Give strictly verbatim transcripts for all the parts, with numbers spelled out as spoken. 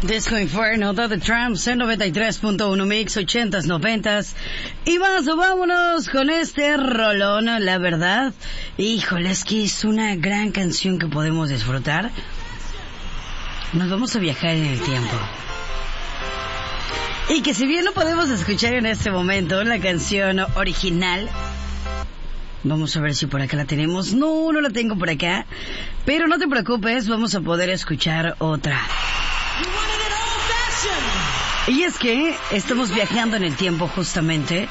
Disco Inferno de The Tramps en noventa y tres punto uno Mix, ochentas, noventas. Y más, vámonos con este rolón, la verdad. Híjole, es que es una gran canción que podemos disfrutar. Nos vamos a viajar en el tiempo. Y que si bien no podemos escuchar en este momento la canción original, vamos a ver si por acá la tenemos. No, no la tengo por acá. Pero no te preocupes, vamos a poder escuchar otra. Y es que estamos viajando en el tiempo justamente.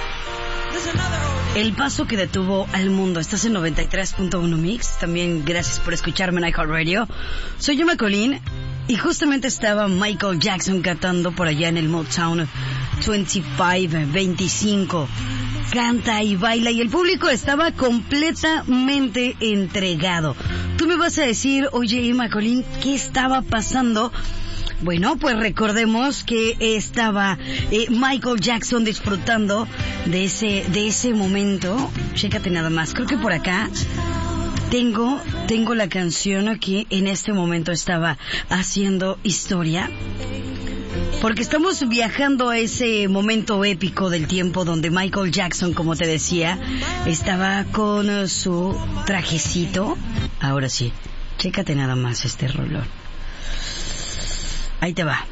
El paso que detuvo al mundo. Estás en noventa y tres punto uno Mix. También gracias por escucharme en iHeartRadio. Soy Emma Colín. Y justamente estaba Michael Jackson cantando por allá en el Motown veinticinco, veinticinco. Canta y baila y el público estaba completamente entregado. Tú me vas a decir, oye Emma Colín, ¿qué estaba pasando? Bueno, pues recordemos que estaba eh, Michael Jackson disfrutando de ese de ese momento. Chécate nada más, creo que por acá tengo tengo la canción que en este momento estaba haciendo historia. Porque estamos viajando a ese momento épico del tiempo donde Michael Jackson, como te decía, estaba con su trajecito. Ahora sí, chécate nada más este rolón. Ahí te va.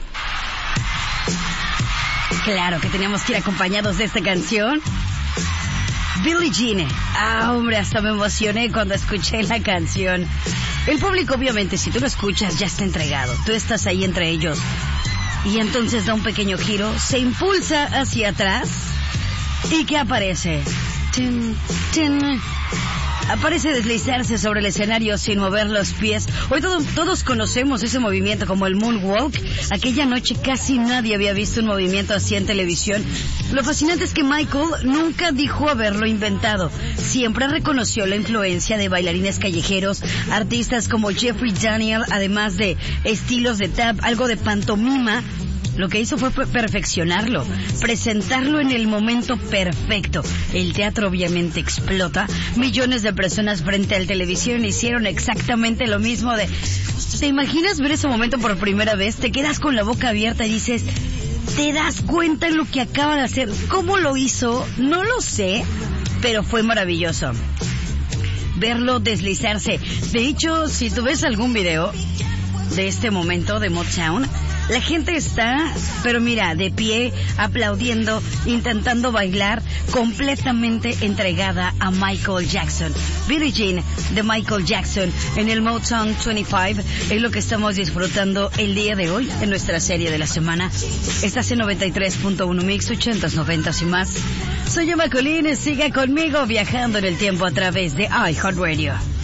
Claro que teníamos que ir acompañados de esta canción. Billie Jean. Ah, hombre, hasta me emocioné cuando escuché la canción. El público, obviamente, si tú lo escuchas, ya está entregado. Tú estás ahí entre ellos. Y entonces da un pequeño giro, se impulsa hacia atrás. ¿Y qué aparece? Tin, tin. Aparece deslizarse sobre el escenario sin mover los pies. Hoy todo, todos conocemos ese movimiento como el moonwalk. Aquella noche casi nadie había visto un movimiento así en televisión. Lo fascinante es que Michael nunca dijo haberlo inventado. Siempre reconoció la influencia de bailarines callejeros, artistas como Jeffrey Daniel, además de estilos de tap, algo de pantomima. Lo que hizo fue perfeccionarlo, presentarlo en el momento perfecto. El teatro obviamente explota. Millones de personas frente al televisión hicieron exactamente lo mismo de... ¿Te imaginas ver ese momento por primera vez? Te quedas con la boca abierta y dices... ¿Te das cuenta en lo que acaba de hacer? ¿Cómo lo hizo? No lo sé, pero fue maravilloso verlo deslizarse. De hecho, si tú ves algún video de este momento de Motown, la gente está, pero mira, de pie, aplaudiendo, intentando bailar, completamente entregada a Michael Jackson. Billie Jean de Michael Jackson en el Motown veinticinco es lo que estamos disfrutando el día de hoy en nuestra serie de la semana. Estás en noventa y tres punto uno Mix, ochentas, noventas y más. Soy Emma Colín, siga conmigo viajando en el tiempo a través de iHeartRadio.